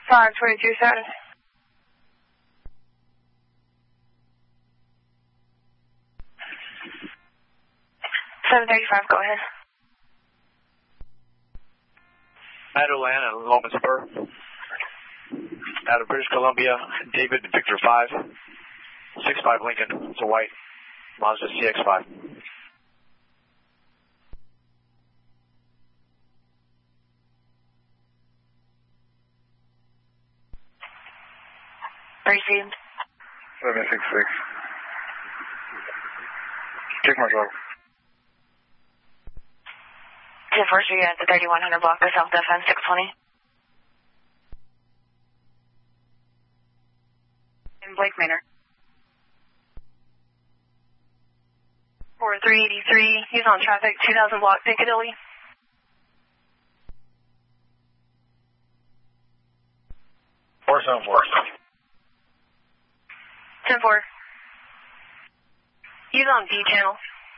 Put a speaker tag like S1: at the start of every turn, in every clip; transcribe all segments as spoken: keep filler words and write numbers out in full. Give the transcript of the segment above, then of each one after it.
S1: five twenty-two status. seven thirty-five, go ahead.
S2: Meadowland and Loma Spur. Out of British Columbia, David Victor five. six five Lincoln. It's a white Mazda C X five.
S1: Received.
S3: seven six six. Check my driver.
S1: ten four three at the thirty-one hundred block of South F N six twenty. In Blake Manor. four three eighty-three, he's on traffic, two thousand block Piccadilly.
S3: four seven four.
S1: ten four. He's on D channel.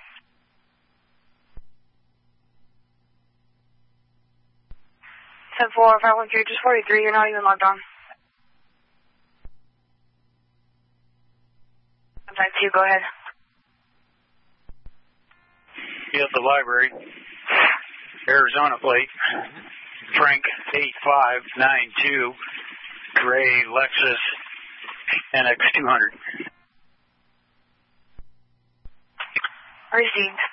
S1: ten four, five one three, just forty-three, you're not even logged on. five two, go ahead.
S4: Be at the library. Arizona plate. Frank eight five nine two. Gray Lexus N X two hundred.
S1: Received.